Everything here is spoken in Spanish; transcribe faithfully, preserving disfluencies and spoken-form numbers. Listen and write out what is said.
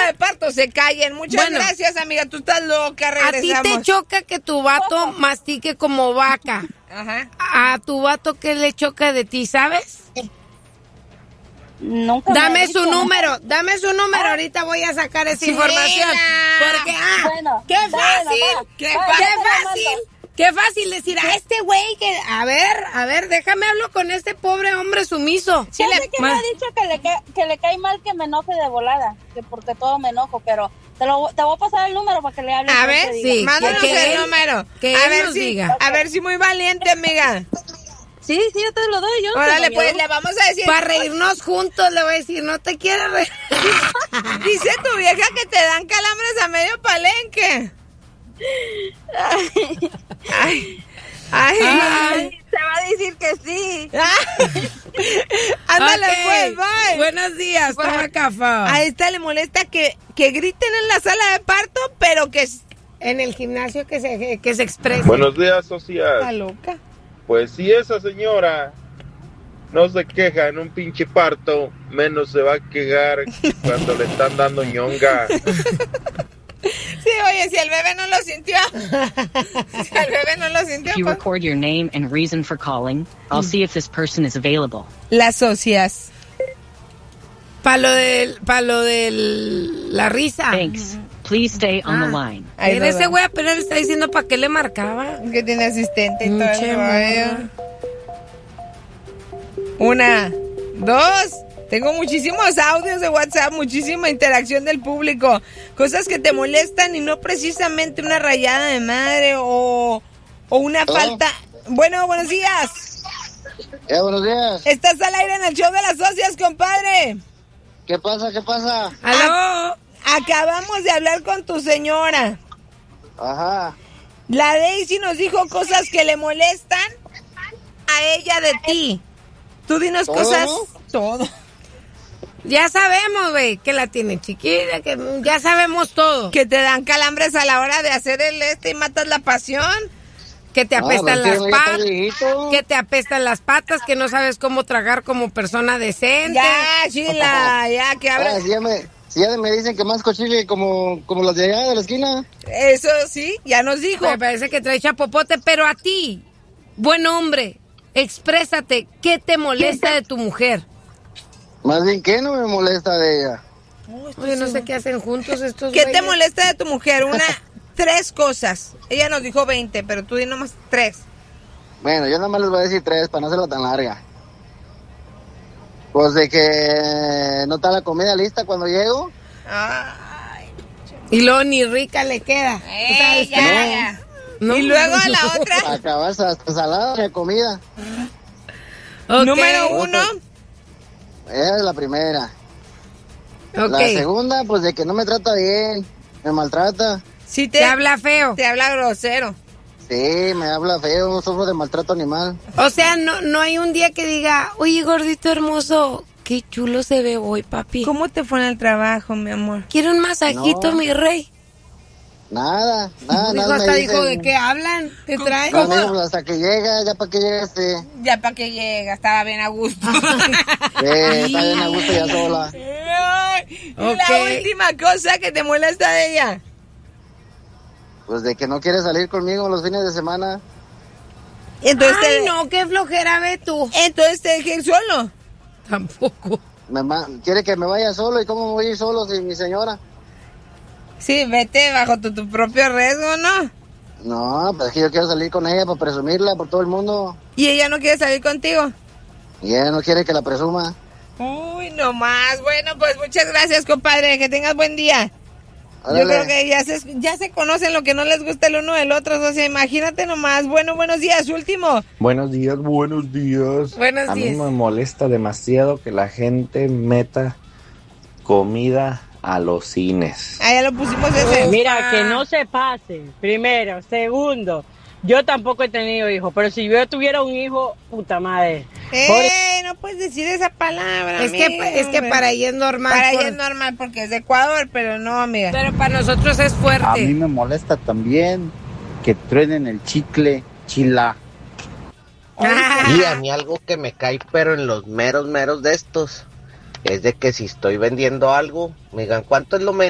de parto se callen. Muchas bueno, gracias, amiga. Tú estás loca, regresamos. ¿A ti te choca que tu vato mastique como vaca? Ajá. ¿A tu vato qué le choca de ti, sabes? Nunca dame me su dicho, número, ¿no? dame su número. Ah. Ahorita voy a sacar esa sí, información. Porque, ah, bueno, qué fácil, bueno, qué, va, qué va, fácil. va. Qué fácil decir a este güey que... A ver, a ver, déjame hablar con este pobre hombre sumiso. Sí, yo sé que me ha dicho que le, ca- que le cae mal que me enoje de volada, que porque todo me enojo, pero te, lo, te voy a pasar el número para que le hables. A ver, sí, mándanos el él, número. Que a él ver nos si, diga. A ver si muy valiente, amiga. Sí, sí, yo te lo doy. Yo Órale, pues le vamos a decir. Para reírnos juntos, le voy a decir, no te quiero reír. Dice tu vieja que te dan calambres a medio palenque. Ay. Ay. Ay, Ay, se va a decir que sí. Ándale, okay. pues, bye. Buenos días, Bueno, toma café. A esta le molesta que, que griten en la sala de parto, pero que en el gimnasio que se, que se exprese. Buenos días, socias. Está loca. Pues si esa señora no se queja en un pinche parto, menos se va a quejar cuando le están dando ñonga. Sí, oye, si el bebé no lo sintió. Si el bebé no lo sintió. If you pues... record your name and reason for calling, I'll see if this person is available. Las socias. Para lo de pa lo de la risa. Thanks. Please stay on ah. the line. Pero ese güey apenas le está diciendo para qué le marcaba. Que tiene asistente y todo Che, el rollo. Una, dos. Tengo muchísimos audios de WhatsApp, muchísima interacción del público. Cosas que te molestan y no precisamente una rayada de madre o, o una ¿Oh? falta. Bueno, buenos días. Eh, buenos días. Estás al aire en el show de las socias, compadre. ¿Qué pasa? ¿Qué pasa? ¿Aló? Acabamos de hablar con tu señora. Ajá. La Daisy nos dijo cosas que le molestan a ella de ti. Tú dinos ¿Todo? cosas. Todo. Ya sabemos, güey, que la tiene chiquita, que ya sabemos todo. Que te dan calambres a la hora de hacer el este y matas la pasión. Que te apestan Ah, las pero patas. viejito. Que te apestan las patas, que no sabes cómo tragar como persona decente. Ya, Chila, ya, que Ah, hablas. si, ya me, si ya me dicen que más cochile como, como los de allá de la esquina. Eso sí, ya nos dijo. Me parece que trae chapopote, pero a ti, buen hombre, exprésate, ¿qué te molesta de tu mujer? Más bien, ¿qué no me molesta de ella? Oye, no sé qué hacen juntos estos ¿Qué te güeyes. molesta de tu mujer? Una, tres cosas. Ella nos dijo veinte, pero tú di nomás tres. Bueno, yo nada más les voy a decir tres para no hacerla tan larga. Pues de que no está la comida lista cuando llego. Ay, Y luego ni rica le queda. eh, O sea, ya, no. ya. No. Y luego a la otra. Acabas hasta salada de comida. Ok. Número uno. Esa es la primera. Ok. La segunda, pues de que no me trata bien. Me maltrata. Sí te, Te habla feo. te habla grosero. Sí, me habla feo, sufro de maltrato animal. O sea, no, no hay un día que diga, oye, gordito hermoso, qué chulo se ve hoy, papi. ¿Cómo te fue en el trabajo, mi amor? ¿Quiere un masajito, No. mi rey? Nada, nada, Dijo, nada. hasta me dijo, dicen, ¿de qué hablan? ¿Te traen? no, amigo, pues, hasta que llega, ya para que llegue este. Ya para que llega, estaba bien a gusto. Eh, está bien a gusto ya sola. Ay, y Ok. la última cosa que te molesta de ella. Pues de que no quiere salir conmigo los fines de semana. Entonces, Ay, te, no, qué flojera ve tú. entonces te dejé solo. Tampoco. Me ma- quiere que me vaya solo, ¿y cómo me voy a ir solo sin mi señora? Sí, vete bajo tu, tu propio riesgo, ¿no? No, pues es que yo quiero salir con ella para presumirla por todo el mundo. Y ella no quiere salir contigo. Y ella no quiere que la presuma. Uy, no más. Bueno, pues muchas gracias, compadre. Que tengas buen día. Órale. Yo creo que ya se, ya se conocen lo que no les gusta el uno del otro. O sea, imagínate nomás. Bueno, buenos días, último. Buenos días, buenos días. Buenos A mí días. me molesta demasiado que la gente meta comida a los cines. Ah, ya lo pusimos ese. Mira, que no se pase, primero. Segundo, yo tampoco he tenido hijos, pero si yo tuviera un hijo, puta madre. ¡Ey! No puedes decir esa palabra. Es que, amigo, es que hombre. para ella es normal. Para por- ella es normal porque es de Ecuador, pero no, amiga. Pero para nosotros es A mí fuerte. me molesta también que truenen el chicle chila. Y a mí algo que me cae pero en los meros meros de estos es de que si estoy vendiendo algo, me digan, ¿cuánto es lo menos?